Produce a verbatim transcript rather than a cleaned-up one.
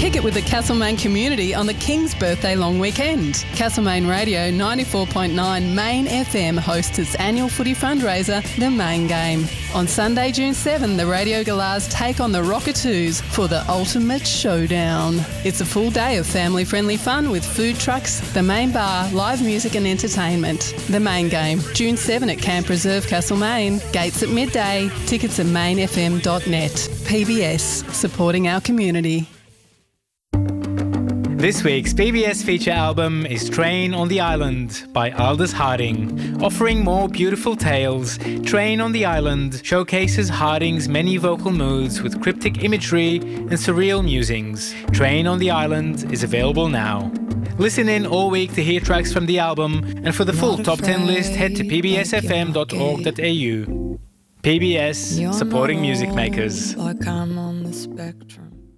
Kick it with the Castlemaine community on the King's Birthday long weekend. Castlemaine Radio ninety-four point nine Main F M hosts its annual footy fundraiser, The Main Game. On Sunday, June seventh, the Radio Galahs take on the Rockatoos for the ultimate showdown. It's a full day of family-friendly fun with food trucks, the main bar, live music and entertainment. The Main Game, June seventh at Camp Reserve, Castlemaine. Gates at midday. Tickets at main f m dot net. P B S, supporting our community. This week's P B S feature album is Train on the Island by Aldous Harding. Offering more beautiful tales, Train on the Island showcases Harding's many vocal moods with cryptic imagery and surreal musings. Train on the Island is available now. Listen in all week to hear tracks from the album, and for the full top ten list, head to p b s f m dot org dot a u. P B S, supporting music makers. Like I'm on the spectrum.